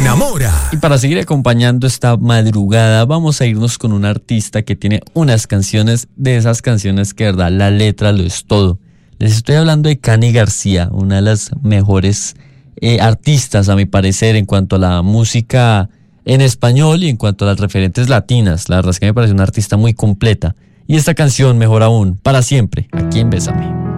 enamora. Y para seguir acompañando esta madrugada, vamos a irnos con un artista que tiene unas canciones, de esas canciones que, de verdad, la letra lo es todo. Les estoy hablando de Cani García, una de las mejores artistas, a mi parecer, en cuanto a la música en español y en cuanto a las referentes latinas. La verdad es que me parece una artista muy completa. Y esta canción, mejor aún, para siempre, aquí en Bésame.